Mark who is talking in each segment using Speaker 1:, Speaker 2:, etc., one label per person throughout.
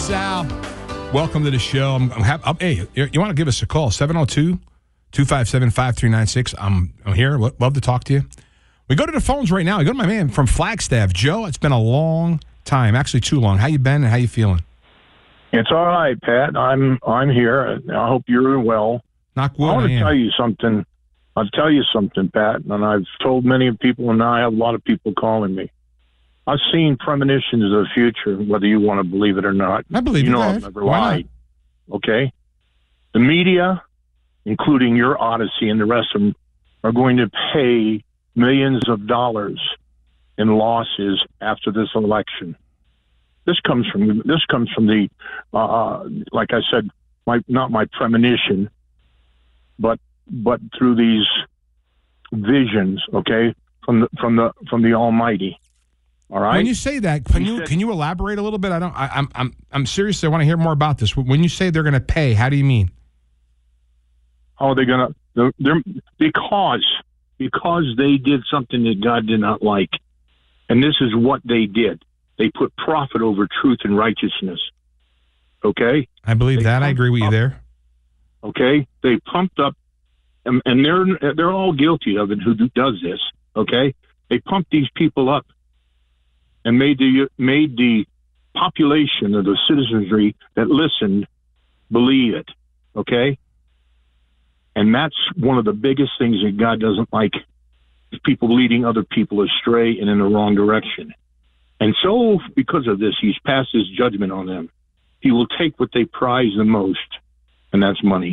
Speaker 1: Sal. Welcome to the show. Hey, you want to give us a call? 702-257-5396. I'm here. Love to talk to you. We go to the phones right now. I go to my man from Flagstaff. Joe, it's been a long time, actually too long. How you been and how you feeling?
Speaker 2: It's all right, Pat. I'm here. I hope you're well.
Speaker 1: Not good.
Speaker 2: I want to tell you something. I'll tell you something, Pat, and I've told many people, and now I have a lot of people calling me. I've seen premonitions of the future, whether you want to believe it or not.
Speaker 1: I believe
Speaker 2: you know
Speaker 1: Dave.
Speaker 2: I've never lied. Okay? The media, including your Odyssey and the rest of them, are going to pay millions of dollars in losses after this election. This comes from the like I said, not my premonition, but through these visions, okay, from the Almighty. All right.
Speaker 1: When you say that, can you elaborate a little bit? I'm serious. I want to hear more about this. When you say they're going to pay, how do you mean?
Speaker 2: How are they going to? Because they did something that God did not like, and this is what they did. They put profit over truth and righteousness. Okay.
Speaker 1: I believe that. I agree with you there.
Speaker 2: Okay. They pumped up, and they're all guilty of it. Who does this? Okay. They pumped these people up and made the population of the citizenry that listened believe it, okay? And that's one of the biggest things that God doesn't like, is people leading other people astray and in the wrong direction. And so, because of this, he's passed his judgment on them. He will take what they prize the most, and that's money.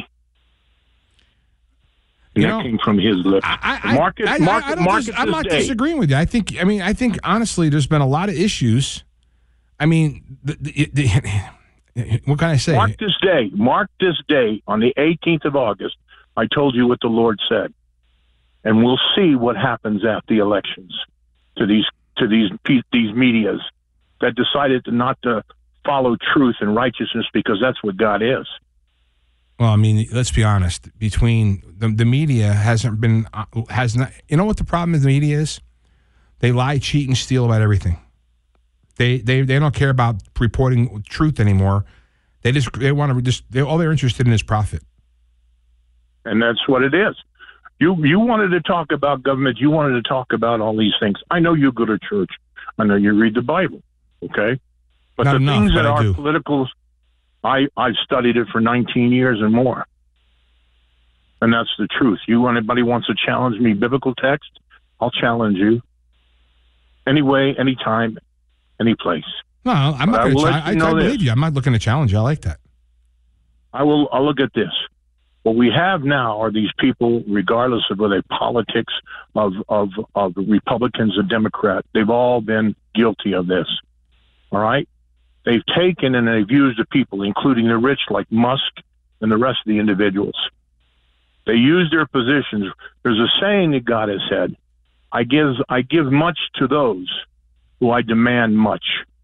Speaker 2: And that came from his lips. I'm
Speaker 1: not disagreeing with you. I think honestly, there's been a lot of issues. I mean, what can I say?
Speaker 2: Mark this day on the 18th of August. I told you what the Lord said, and we'll see what happens after the elections to these medias that decided not to follow truth and righteousness because that's what God is.
Speaker 1: Well, I mean, let's be honest. Between the media has not. You know what the problem with the media is? They lie, cheat, and steal about everything. They don't care about reporting truth anymore. All they're interested in is profit.
Speaker 2: And that's what it is. You wanted to talk about government. You wanted to talk about all these things. I know you go to church. I know you read the Bible. Okay, but
Speaker 1: not
Speaker 2: the
Speaker 1: enough,
Speaker 2: things
Speaker 1: but
Speaker 2: that
Speaker 1: I
Speaker 2: are
Speaker 1: do.
Speaker 2: political. I've studied it for 19 years and more. And that's the truth. Anybody wants to challenge me, biblical text, I'll challenge you. Anyway, anytime, any place.
Speaker 1: No, I'm not going to challenge. I believe you. I'm not looking to challenge you. I like that.
Speaker 2: I'll look at this. What we have now are these people, regardless of whether politics of Republicans or Democrats, they've all been guilty of this. All right? They've taken and they've used the people, including the rich like Musk and the rest of the individuals. They use their positions. There's a saying that God has said, I give much to those who I demand much.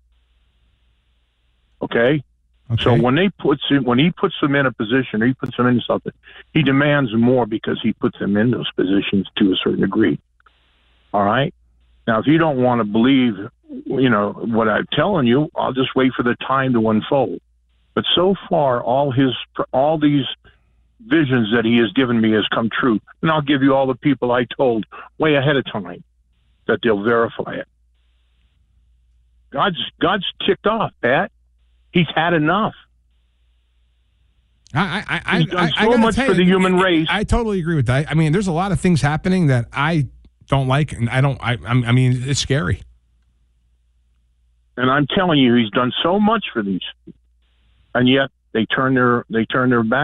Speaker 2: Okay? So when he puts them in a position or he puts them in something, he demands more because he puts them in those positions to a certain degree. All right? Now, if you don't want to believe what I'm telling you, I'll just wait for the time to unfold. But so far, all these visions that he has given me has come true. And I'll give you all the people I told way ahead of time that they'll verify it. God's ticked off, Pat. He's had enough. He's done so much for the human race.
Speaker 1: I totally agree with that. I mean, there's a lot of things happening that I don't like, and I mean, it's scary.
Speaker 2: And I'm telling you, he's done so much for these, and yet they turn their back.